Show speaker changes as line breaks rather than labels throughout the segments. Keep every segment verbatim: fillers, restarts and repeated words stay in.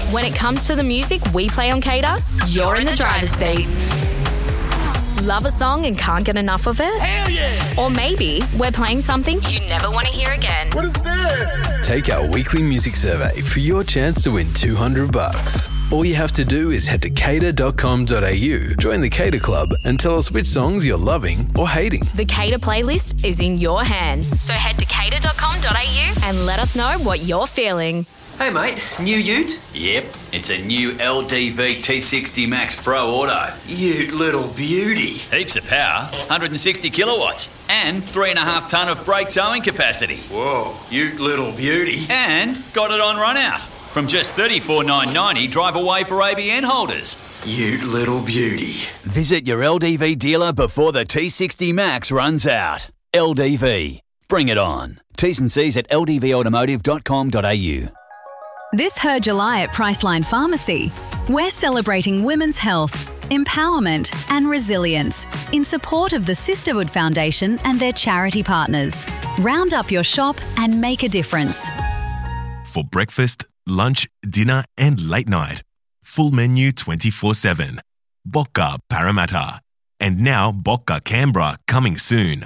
When it comes to the music we play on Cater, you're in the driver's seat. Love a song and can't get enough of it?
Hell yeah!
Or maybe we're playing something you never want to hear again.
What is this?
Take our weekly music survey for your chance to win two hundred bucks. All you have to do is head to cater dot com dot a u, join the Cater Club, and tell us which songs you're loving or hating.
The Cater playlist is in your hands. So head to cater dot com dot a u and let us know what you're feeling.
Hey mate, new ute?
Yep, it's a new L D V T sixty Max Pro Auto.
Ute little beauty.
Heaps of power, one hundred sixty kilowatts, and three and a half tonne of brake towing capacity.
Whoa, ute little beauty.
And got it on run out. From just thirty-four thousand nine hundred ninety dollars, drive away for A B N holders.
Ute little beauty.
Visit your L D V dealer before the T sixty Max runs out. L D V. Bring it on. T's and C's at l d v automotive dot com dot a u.
This Her July at Priceline Pharmacy, we're celebrating women's health, empowerment and resilience in support of the Sisterhood Foundation and their charity partners. Round up your shop and make a difference.
For breakfast, lunch, dinner and late night. Full menu twenty-four seven. Bocca Parramatta. And now Bocca Canberra coming soon.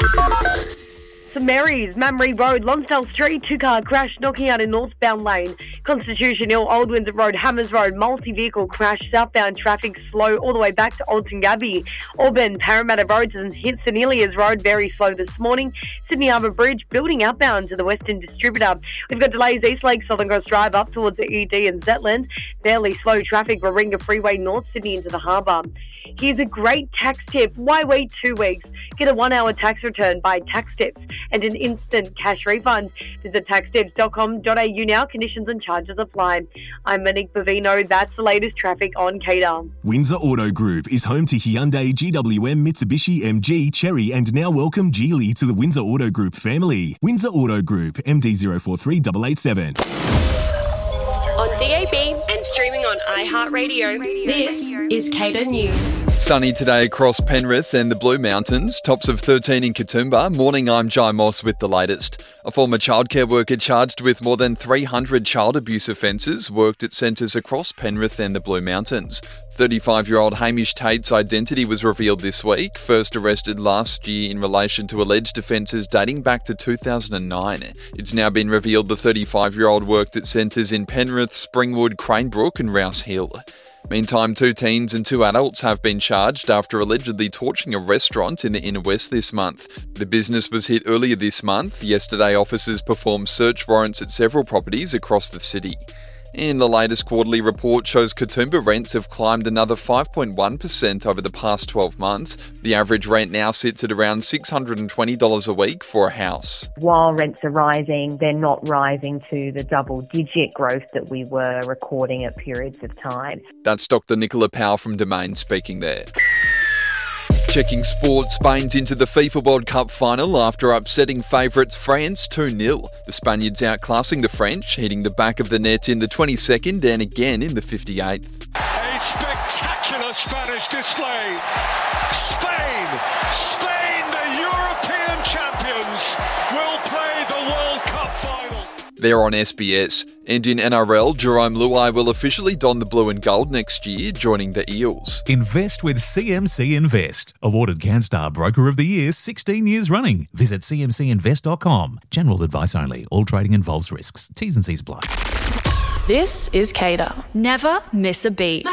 St Mary's, Mamre Road, Lonsdale Street, two-car crash knocking out in northbound lane. Constitution Hill, Old Windsor Road, Hammers Road, multi-vehicle crash, southbound traffic slow all the way back to Old Tingabi. Auburn, Parramatta Road and hit St Elias Road very slow this morning. Sydney Harbour Bridge, building outbound to the Western Distributor. We've got delays East Lake, Southern Coast Drive up towards the E D and Zetland. Fairly slow traffic, Warringah Freeway, North Sydney into the harbour. Here's a great tax tip. Why wait two weeks? Get a one-hour tax return by Tax Tips and an instant cash refund. Visit tax tips dot com dot a u now. Conditions and charges apply. I'm Monique Bavino. That's the latest traffic on Cater.
Windsor Auto Group is home to Hyundai, G W M, Mitsubishi, M G, Chery and now welcome Geely to the Windsor Auto Group family. Windsor Auto Group, M D zero four three eight eight seven.
On D A B and streaming on iHeartRadio, this is Cater News.
Sunny today across Penrith and the Blue Mountains. Tops of thirteen in Katoomba. Morning, I'm Jai Moss with the latest. A former childcare worker charged with more than three hundred child abuse offences worked at centres across Penrith and the Blue Mountains. thirty-five-year-old Hamish Tate's identity was revealed this week, first arrested last year in relation to alleged offences dating back to two thousand nine. It's now been revealed the thirty-five-year-old worked at centres in Penrith, Springwood, Cranebrook and Rouse Hill. Meantime, two teens and two adults have been charged after allegedly torching a restaurant in the Inner West this month. The business was hit earlier this month. Yesterday, officers performed search warrants at several properties across the city. And the latest quarterly report shows Katoomba rents have climbed another five point one percent over the past twelve months. The average rent now sits at around six hundred twenty dollars a week for a house.
While rents are rising, they're not rising to the double-digit growth that we were recording at periods of time.
That's Doctor Nicola Powell from Domain speaking there. Checking sport, Spain's into the FIFA World Cup final after upsetting favourites France two nil. The Spaniards outclassing the French, hitting the back of the net in the twenty-second and again in the fifty-eighth.
A spectacular Spanish display. Spain, Spain, the European champions, will play the World Cup final.
They're on S B S. And in N R L, Jerome Luai will officially don the blue and gold next year, joining the Eels.
Invest with C M C Invest. Awarded CanStar Broker of the Year sixteen years running. Visit c m c invest dot com. General advice only. All trading involves risks. T's and C's apply.
This is Cater. Never miss a beat.